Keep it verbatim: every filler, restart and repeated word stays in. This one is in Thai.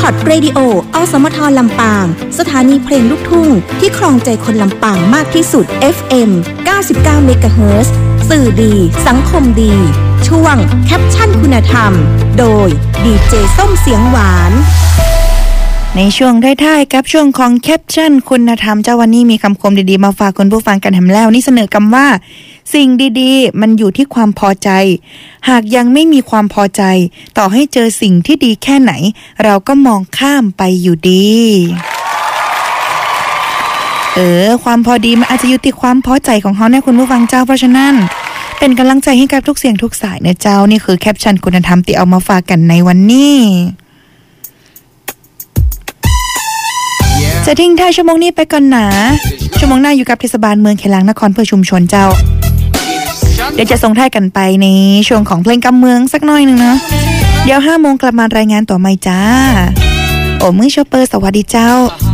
อตเรดิโออสมทลำปางสถานีเพลงลูกทุ่งที่ครองใจคนลำปางมากที่สุด เอฟ เอ็ม เก้าสิบเก้า เมกะเฮิรตซ์สื่อดีสังคมดีช่วงแคปชั่นคุณธรรมโดยดีเจส้มเสียงหวานในช่วงท้ายๆกับช่วงของแคปชั่นคุณธรรมเจ้าวันนี้มีคำคมดีๆมาฝากคุณผู้ฟังกันแถมแล้วนี่เสนอคำว่าสิ่งดีๆมันอยู่ที่ความพอใจหากยังไม่มีความพอใจต่อให้เจอสิ่งที่ดีแค่ไหนเราก็มองข้ามไปอยู่ดีเออความพอดีมันอาจจะอยู่ที่ความพอใจของเขาเนี่ยคุณผู้ฟังเจ้าเพราะฉะนั้นเป็นกำลังใจให้กับทุกเสียงทุกสายนะเจ้านี่คือแคปชั่นคุณธรรมที่เอามาฝากกันในวันนี้จะทิ้งท้ายชั่วโมงนี้ไปก่อนนะชั่วโมงหน้าอยู่กับเทศบาลเมืองเขลังนครเพื่อชุมชนเจ้าเดี๋ยวจะส่งท้ายกันไปในช่วงของเพลงกำเมืองสักหน่อยนึงนะเดี๋ยวห้าโมงกลับมารายงานต่อไม่จ้าโอ้มือชอปเปอร์สวัสดีเจ้า